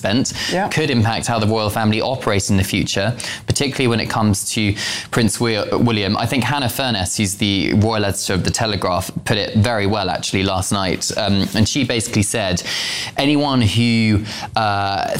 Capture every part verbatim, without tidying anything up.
spent, yeah. could impact how the royal family operate in the future, particularly when it comes to Prince William. I think Hannah Furness, who's the royal editor of The Telegraph, put it very well actually last night. Um, and she basically said, anyone who uh,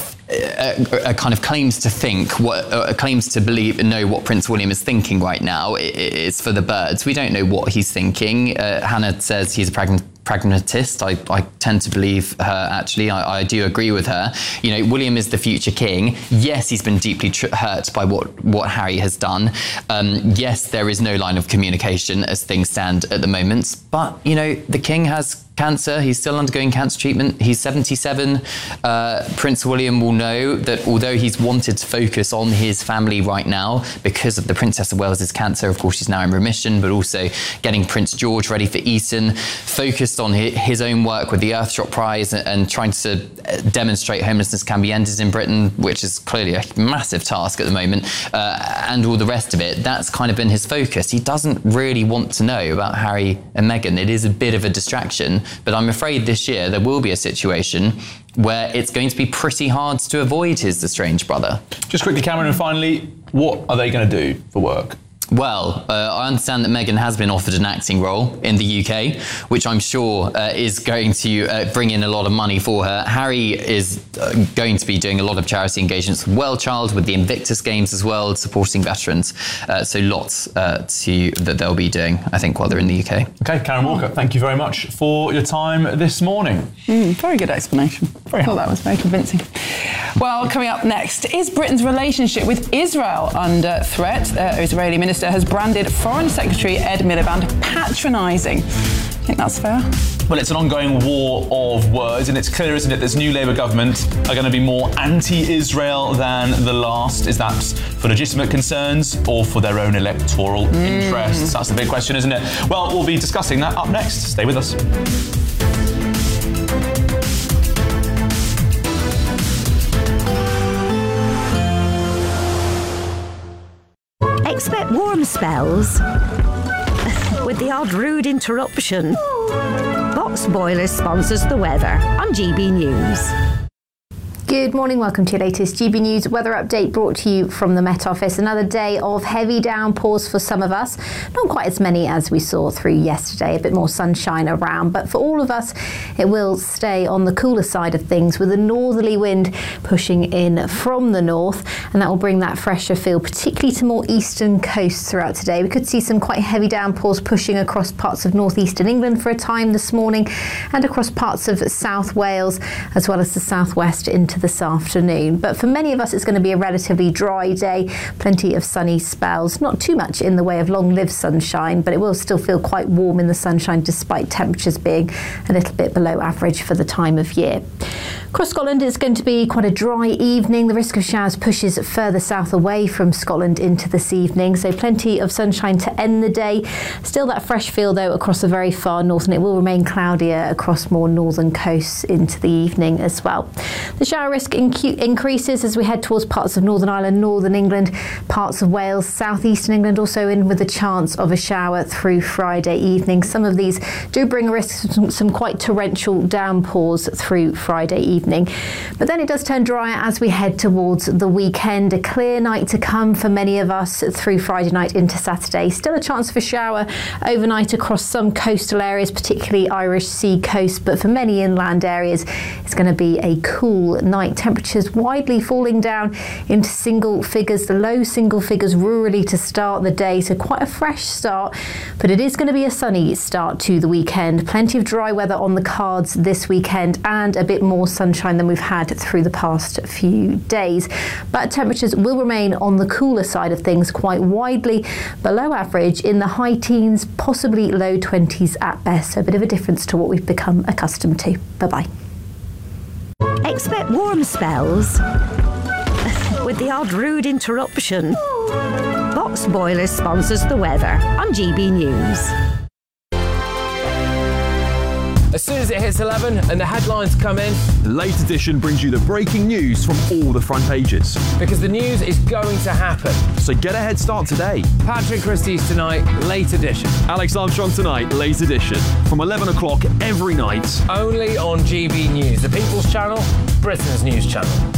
uh, kind of claims to think, what uh, claims to believe and know what Prince William is thinking right now, it, it's for the birds. We don't know what he's thinking. Uh, Hannah says he's a pragmatist. pragmatist. I, I tend to believe her, actually. I, I do agree with her. You know, William is the future king. Yes, he's been deeply tr- hurt by what, what Harry has done. Um, yes, there is no line of communication as things stand at the moment. But, you know, the king has cancer. He's still undergoing cancer treatment. He's seventy-seven. Uh, Prince William will know that although he's wanted to focus on his family right now because of the Princess of Wales's cancer, of course she's now in remission, but also getting Prince George ready for Eton, focused on his own work with the Earthshot Prize and trying to demonstrate homelessness can be ended in Britain, which is clearly a massive task at the moment, uh, and all the rest of it. That's kind of been his focus. He doesn't really want to know about Harry and Meghan. It is a bit of a distraction. But I'm afraid this year there will be a situation where it's going to be pretty hard to avoid his estranged brother. Just quickly, Cameron, and finally, what are they going to do for work? Well, uh, I understand that Meghan has been offered an acting role in the U K, which I'm sure uh, is going to uh, bring in a lot of money for her. Harry is uh, going to be doing a lot of charity engagements with Wellchild, with the Invictus Games as well, supporting veterans. Uh, so lots uh, to that they'll be doing, I think, while they're in the U K. OK, Karen Walker, thank you very much for your time this morning. Mm, very good explanation. Very I thought that was very convincing. Well, coming up next, is Britain's relationship with Israel under threat? Uh, Israeli minister has branded Foreign Secretary Ed Miliband patronising. Think that's fair? Well, it's an ongoing war of words, and it's clear, isn't it, this new Labour government are going to be more anti-Israel than the last. Is that for legitimate concerns or for their own electoral mm. interests? That's the big question, isn't it? Well, we'll be discussing that up next. Stay with us. Expect warm spells with the odd rude interruption. Box Boilers sponsors the weather on G B News. Good morning, welcome to your latest G B News weather update brought to you from the Met Office. Another day of heavy downpours for some of us. Not quite as many as we saw through yesterday, a bit more sunshine around, but for all of us it will stay on the cooler side of things with a northerly wind pushing in from the north, and that will bring that fresher feel particularly to more eastern coasts throughout today. We could see some quite heavy downpours pushing across parts of northeastern England for a time this morning and across parts of South Wales as well as the southwest into this afternoon. But for many of us it's going to be a relatively dry day, plenty of sunny spells, not too much in the way of long-lived sunshine, but it will still feel quite warm in the sunshine despite temperatures being a little bit below average for the time of year. Across Scotland it's going to be quite a dry evening. The risk of showers pushes further south away from Scotland into this evening, so plenty of sunshine to end the day. Still that fresh feel though across the very far north, and it will remain cloudier across more northern coasts into the evening as well. The shower risk inc- increases as we head towards parts of Northern Ireland, Northern England, parts of Wales, southeastern England also in with a chance of a shower through Friday evening. Some of these do bring a risk of some, some quite torrential downpours through Friday evening. But then it does turn drier as we head towards the weekend. A clear night to come for many of us through Friday night into Saturday. Still a chance for shower overnight across some coastal areas, particularly Irish Sea coast, but for many inland areas it's going to be a cool night. Temperatures widely falling down into single figures, the low single figures rurally to start the day, so quite a fresh start, but it is going to be a sunny start to the weekend. Plenty of dry weather on the cards this weekend and a bit more sunshine than we've had through the past few days, but temperatures will remain on the cooler side of things, quite widely below average in the high teens, possibly low twenties at best, so a bit of a difference to what we've become accustomed to. Bye-bye. Expect warm spells with the odd rude interruption. Box Boilers sponsors the weather on G B News. As soon as it hits eleven and the headlines come in, the Late Edition brings you the breaking news from all the front pages. Because the news is going to happen. So get a head start today. Patrick Christie's tonight, Late Edition. Alex Armstrong tonight, Late Edition. From eleven o'clock every night. Only on G B News, the People's Channel, Britain's news channel.